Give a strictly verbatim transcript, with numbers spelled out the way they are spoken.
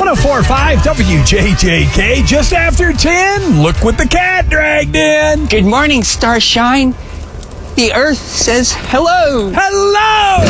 oh four point five W J J K, just after ten. Look what the cat dragged in. Good morning, Starshine. The Earth says hello. Hello!